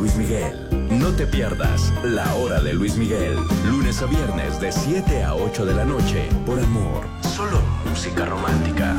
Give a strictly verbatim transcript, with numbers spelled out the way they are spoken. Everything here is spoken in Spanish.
Luis Miguel. No te pierdas La Hora de Luis Miguel, lunes a viernes de siete a ocho de la noche, por Amor. Solo música romántica.